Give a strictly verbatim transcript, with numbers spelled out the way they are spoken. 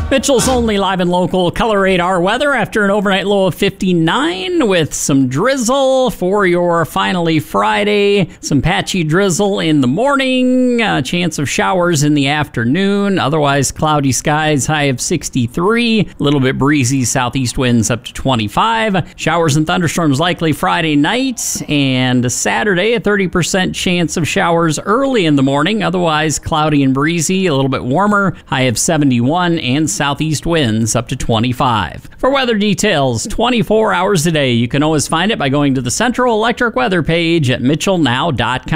Mitchell's Only live and local Color Radar weather after an overnight low of fifty-nine with some drizzle for your finally Friday. Some patchy drizzle in the morning, a chance of showers in the afternoon. Otherwise, cloudy skies, high of sixty-three. A little bit breezy, southeast winds up to twenty-five. Showers and thunderstorms likely Friday night. And Saturday, a thirty percent chance of showers early in the morning. Otherwise, cloudy and breezy, a little bit warmer, high of seventy-one, and southeast winds up to twenty-five. For weather details, twenty-four hours a day, you can always find it by going to the Central Electric weather page at mitchell now dot com.